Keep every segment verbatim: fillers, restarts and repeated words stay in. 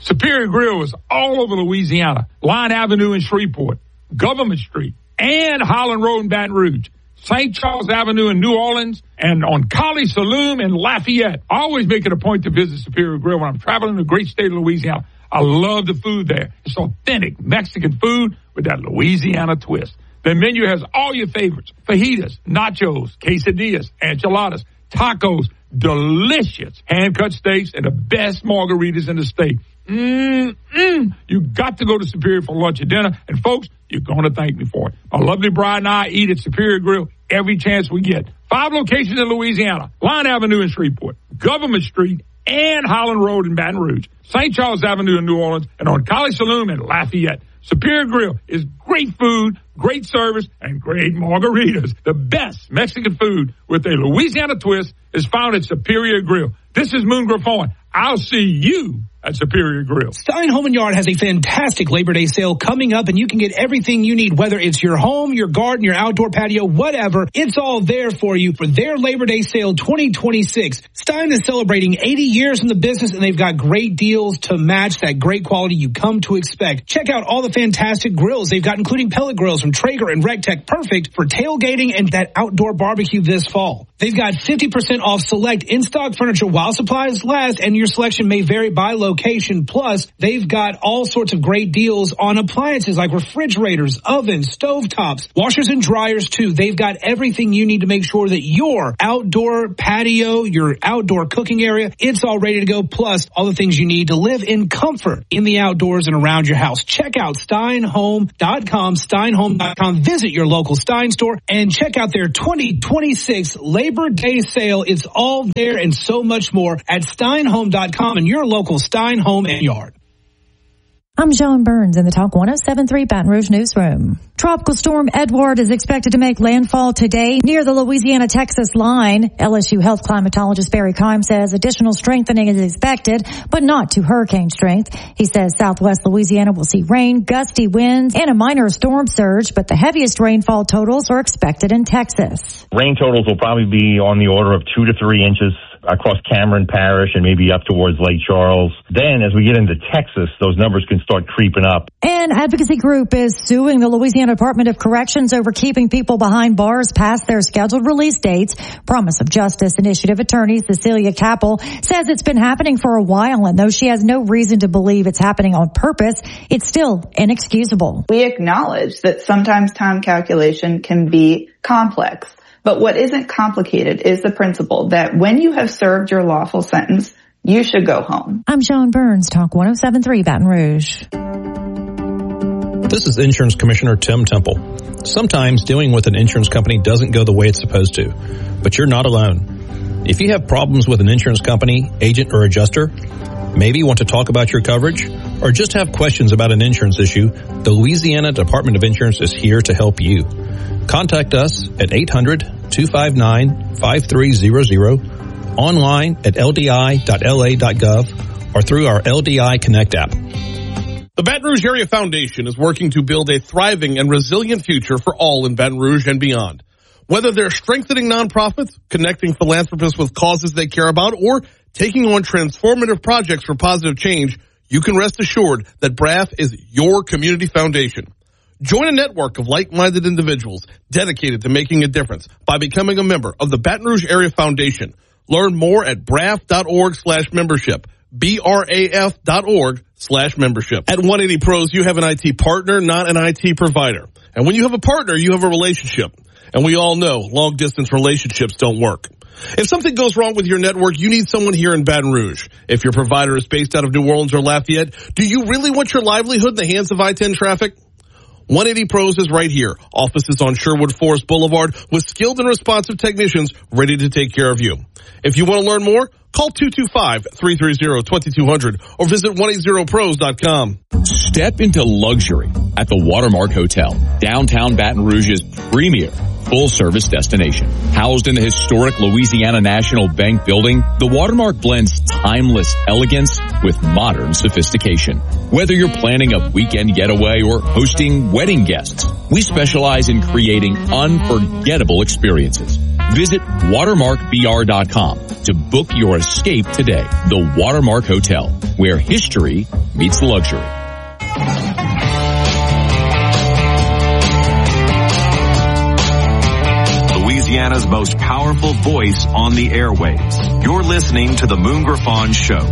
Superior Grill is all over Louisiana. Line Avenue in Shreveport, Government Street, and Holland Road in Baton Rouge. Saint Charles Avenue in New Orleans, and on College Saloon in Lafayette. I always make it a point to visit Superior Grill when I'm traveling the great state of Louisiana. I love the food there. It's authentic Mexican food with that Louisiana twist. The menu has all your favorites: fajitas, nachos, quesadillas, enchiladas, tacos, delicious hand-cut steaks, and the best margaritas in the state. Mm-mm. You got to go to Superior for lunch or dinner, and folks, you're going to thank me for it. My lovely bride and I eat at Superior Grill every chance we get. Five locations in Louisiana: Line Avenue in Shreveport, Government Street, and Holland Road in Baton Rouge, Saint Charles Avenue in New Orleans, and on College Saloon in Lafayette. Superior Grill is great food, great service, and great margaritas. The best Mexican food with a Louisiana twist is found at Superior Grill. This is Moon Griffon. I'll see you at Superior Grill. Stein Home and Yard has a fantastic Labor Day sale coming up, and you can get everything you need, whether it's your home, your garden, your outdoor patio, whatever. It's all there for you for their Labor Day sale twenty twenty-six. Stein is celebrating eighty years in the business, and they've got great deals to match that great quality you come to expect. Check out all the fantastic grills they've got, including pellet grills from Traeger and RecTech, perfect for tailgating and that outdoor barbecue this fall. They've got fifty percent off select in-stock furniture while supplies last, and your selection may vary by location. Plus, they've got all sorts of great deals on appliances like refrigerators, ovens, stovetops, washers and dryers too. They've got everything you need to make sure that your outdoor patio, your outdoor cooking area, it's all ready to go. Plus, all the things you need to live in comfort in the outdoors and around your house. Check out stein home dot com, stein home dot com. Visit your local Stein store and check out their twenty twenty-six Labor Day sale. It's all there and so much more at stein home dot com and your local Stein Home and Yard. I'm Joan Burns in the Talk one oh seven point three Baton Rouge Newsroom. Tropical storm Edward is expected to make landfall today near the Louisiana-Texas line. L S U health climatologist Barry Keim says additional strengthening is expected, but not to hurricane strength. He says southwest Louisiana will see rain, gusty winds, and a minor storm surge, but the heaviest rainfall totals are expected in Texas. Rain totals will probably be on the order of two to three inches across Cameron Parish and maybe up towards Lake Charles. Then as we get into Texas, those numbers can start creeping up. An advocacy group is suing the Louisiana Department of Corrections over keeping people behind bars past their scheduled release dates. Promise of Justice Initiative attorney Cecilia Capel says it's been happening for a while, and though she has no reason to believe it's happening on purpose, it's still inexcusable. We acknowledge that sometimes time calculation can be complex. But what isn't complicated is the principle that when you have served your lawful sentence, you should go home. I'm Joan Burns, Talk one oh seven point three Baton Rouge. This is Insurance Commissioner Tim Temple. Sometimes dealing with an insurance company doesn't go the way it's supposed to, but you're not alone. If you have problems with an insurance company, agent, or adjuster, maybe you want to talk about your coverage, or just have questions about an insurance issue, the Louisiana Department of Insurance is here to help you. Contact us at eight hundred, two five nine, five three zero zero, online at l d i dot l a dot gov, or through our L D I Connect app. The Baton Rouge Area Foundation is working to build a thriving and resilient future for all in Baton Rouge and beyond. Whether they're strengthening nonprofits, connecting philanthropists with causes they care about, or taking on transformative projects for positive change, you can rest assured that B R A F is your community foundation. Join a network of like-minded individuals dedicated to making a difference by becoming a member of the Baton Rouge Area Foundation. Learn more at braf.org slash membership. B-R-A-F dot org slash membership. At one eighty Pros, you have an I T partner, not an I T provider. And when you have a partner, you have a relationship. And we all know long-distance relationships don't work. If something goes wrong with your network, you need someone here in Baton Rouge. If your provider is based out of New Orleans or Lafayette, do you really want your livelihood in the hands of I ten traffic? one eighty Pros is right here. Offices on Sherwood Forest Boulevard with skilled and responsive technicians ready to take care of you. If you want to learn more, call two two five, three three zero, two two zero zero or visit one eighty pros dot com. Step into luxury at the Watermark Hotel, downtown Baton Rouge's premier full-service destination. Housed in the historic Louisiana National Bank building, the Watermark blends timeless elegance with modern sophistication. Whether you're planning a weekend getaway or hosting wedding guests, we specialize in creating unforgettable experiences. Visit watermark b r dot com to book your escape today. The Watermark Hotel, where history meets luxury. Louisiana's most powerful voice on the airwaves. You're listening to the Moon Griffon Show.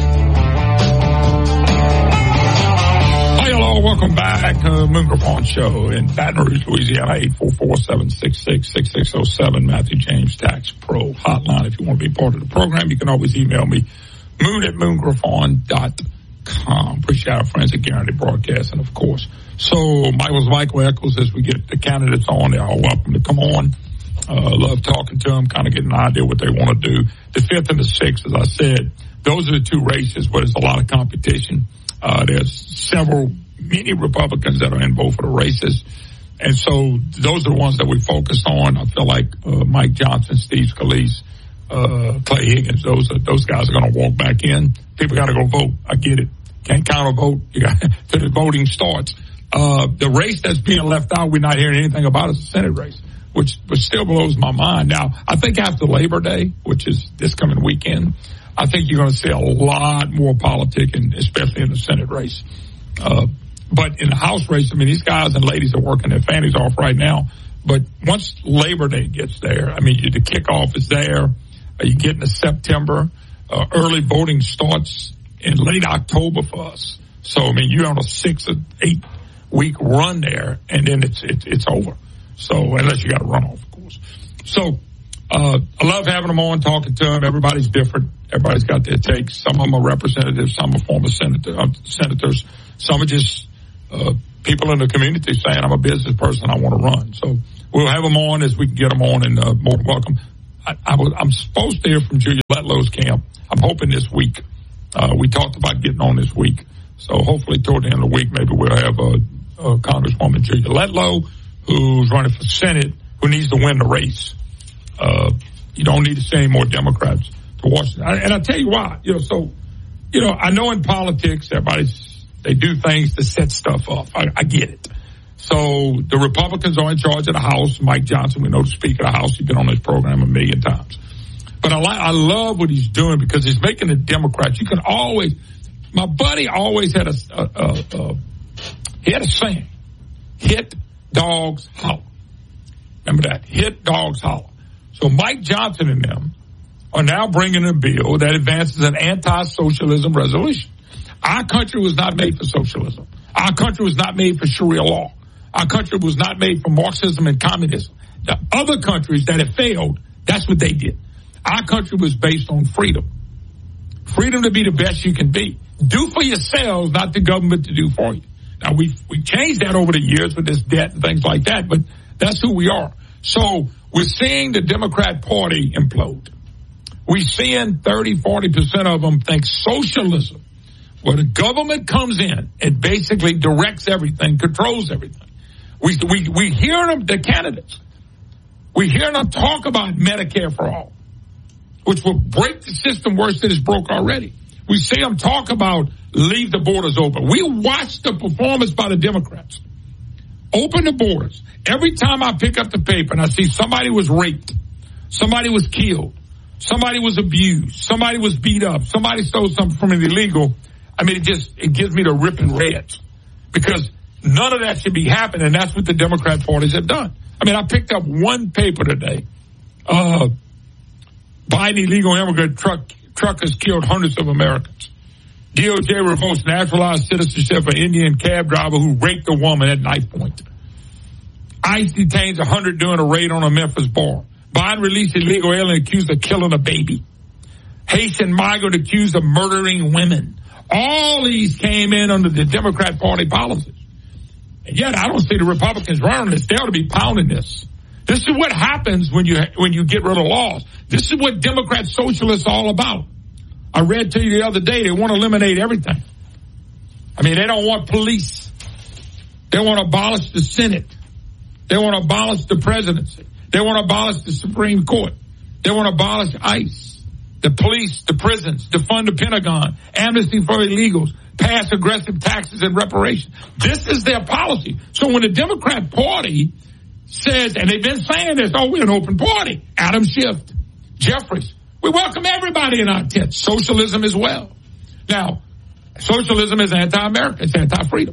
Hi, hello, welcome back to the Moon Griffon Show in Baton Rouge, Louisiana, eight four four, seven six six, six six zero seven, Matthew James Tax Pro Hotline. If you want to be part of the program, you can always email me, moon at moon griffon dot com. Appreciate our friends at Guaranteed Broadcasting, of course. So, Michael's Michael Eccles, as we get the candidates on, they're all welcome to come on. Uh, love talking to them, kind of getting an idea what they want to do. The fifth and the sixth, as I said, those are the two races where there's a lot of competition. Uh, there's several, many Republicans that are in both of the races. And so those are the ones that we focused on. I feel like, uh, Mike Johnson, Steve Scalise, uh, Clay Higgins, those are, those guys are going to walk back in. People got to go vote. I get it. Can't counter vote. You got till the voting starts. Uh, the race that's being left out, we're not hearing anything about is the Senate race, which, which still blows my mind. Now, I think after Labor Day, which is this coming weekend, I think you're going to see a lot more politicking, especially in the Senate race. Uh, but in the House race, I mean, these guys and ladies are working their fannies off right now. But once Labor Day gets there, I mean, the kickoff is there. Uh, you get into September. Uh, early voting starts in late October for us. So, I mean, you're on a six or eight week run there, and then it's, it's, it's over. So, unless you got a runoff, of course. So, uh, I love having them on, talking to them. Everybody's different. Everybody's got their takes. Some of them are representatives. Some are former senator, uh, senators. Some are just, uh, people in the community saying, I'm a business person, I want to run. So, we'll have them on as we can get them on, and, uh, more welcome. I, I was, I'm supposed to hear from Julia Letlow's camp. I'm hoping this week. Uh, we talked about getting on this week. So, hopefully toward the end of the week, maybe we'll have, uh, uh Congresswoman Julia Letlow, who's running for Senate, who needs to win the race. Uh, you don't need to see any more Democrats to Washington. And I'll tell you why. You know, so, you know, I know in politics, everybody's, they do things to set stuff up. I, I get it. So the Republicans are in charge of the House. Mike Johnson, we know the Speaker of the House. He's been on this program a million times. But I like, I love what he's doing because he's making the Democrats. You can always, my buddy always had a, a, a, a he had a saying, hit dogs holler. Remember that, hit dogs holler. So Mike Johnson and them are now bringing a bill that advances an anti-socialism resolution. Our country was not made for socialism. Our country was not made for Sharia law. Our country was not made for Marxism and communism. The other countries that have failed, that's what they did. Our country was based on freedom. Freedom to be the best you can be. Do for yourselves, not the government to do for you. Now, we've, we changed that over the years with this debt and things like that, but that's who we are. So we're seeing the Democrat Party implode. We're seeing thirty, forty percent of them think socialism, where the government comes in and basically directs everything, controls everything. We, we, we hear them, the candidates. We hear them talk about Medicare for all, which will break the system worse than it's broke already. We see them talk about leave the borders open. We watch the performance by the Democrats. Open the borders. Every time I pick up the paper and I see somebody was raped, somebody was killed, somebody was abused, somebody was beat up, somebody stole something from an illegal, I mean, it just, it gives me the ripping reds because none of that should be happening. And that's what the Democrat parties have done. I mean, I picked up one paper today. Uh, Biden illegal immigrant truck, truckers killed hundreds of Americans. D O J revokes naturalized citizenship for Indian cab driver who raped a woman at knife point. ICE detains one hundred during a raid on a Memphis bar. Biden released illegal alien accused of killing a baby. Haitian migrant accused of murdering women. All these came in under the Democrat Party policies. And yet I don't see the Republicans running this. They ought to be pounding this. This is what happens when you when you get rid of laws. This is what Democrat socialists are all about. I read to you the other day, they want to eliminate everything. I mean, they don't want police. They want to abolish the Senate. They want to abolish the presidency. They want to abolish the Supreme Court. They want to abolish ICE, the police, the prisons, defund the Pentagon, amnesty for illegals, pass aggressive taxes and reparations. This is their policy. So when the Democrat Party says, and they've been saying this, oh, we're an open party. Adam Schiff, Jeffries. We welcome everybody in our tent. Socialism as well. Now, socialism is anti-American. It's anti-freedom.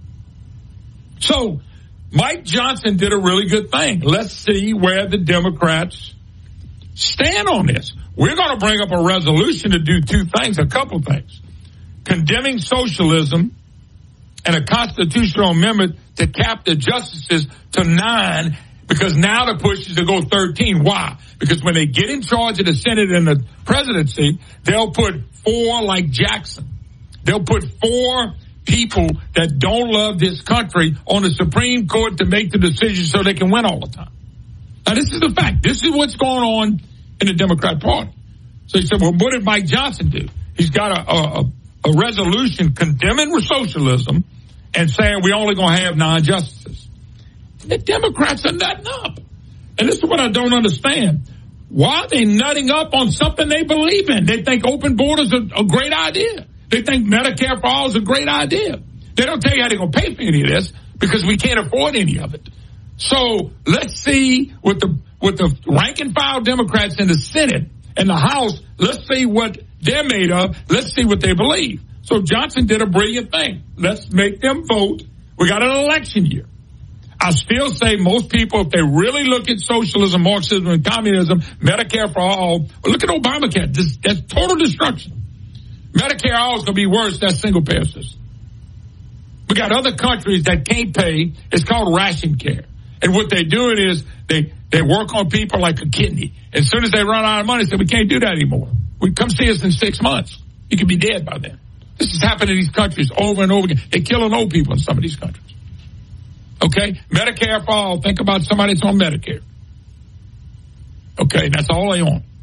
So, Mike Johnson did a really good thing. Let's see where the Democrats stand on this. We're going to bring up a resolution to do two things, a couple things. Condemning socialism and a constitutional amendment to cap the justices to nine, because now the push is to go thirteen. Why? Because when they get in charge of the Senate and the presidency, they'll put four like Jackson. They'll put four people that don't love this country on the Supreme Court to make the decisions so they can win all the time. Now, this is the fact. This is what's going on in the Democrat Party. So he said, well, what did Mike Johnson do? He's got a, a, a resolution condemning socialism and saying we're only going to have nine justices. The Democrats are nutting up. And this is what I don't understand. Why are they nutting up on something they believe in? They think open borders are a great idea. They think Medicare for all is a great idea. They don't tell you how they're going to pay for any of this because we can't afford any of it. So let's see what the with the rank and file Democrats in the Senate and the House, let's see what they're made of. Let's see what they believe. So Johnson did a brilliant thing. Let's make them vote. We got an election year. I still say most people, if they really look at socialism, Marxism, and communism, Medicare for all, well, look at Obamacare. This, that's total destruction. Medicare all is going to be worse. That's single payer system. We got other countries that can't pay. It's called ration care. And what they're doing is they, they work on people like a kidney. As soon as they run out of money, they say, we can't do that anymore. We come see us in six months. You could be dead by then. This is happening in these countries over and over again. They're killing old people in some of these countries. Okay? Medicare for all. Think about somebody that's on Medicare. Okay? That's all they on.